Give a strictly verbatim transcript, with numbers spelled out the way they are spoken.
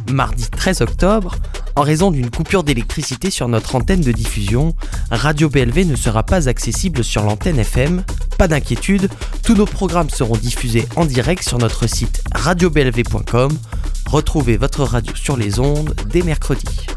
mardi treize octobre, en raison d'une coupure d'électricité sur notre antenne de diffusion, Radio B L V ne sera pas accessible sur l'antenne F M. Pas d'inquiétude, tous nos programmes seront diffusés en direct sur notre site radio b l v point com. Retrouvez votre radio sur les ondes dès mercredi.